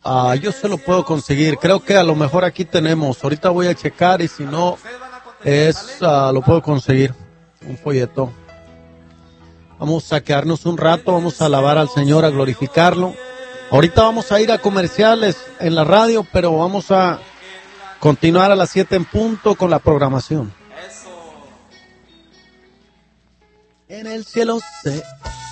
yo se lo puedo conseguir. Creo que a lo mejor aquí tenemos. Ahorita voy a checar y si no, lo puedo conseguir. Un folleto. Vamos a quedarnos un rato, vamos a alabar al Señor, a glorificarlo. Ahorita vamos a ir a comerciales en la radio, pero vamos a continuar a las 7 en punto con la programación. En el cielo se...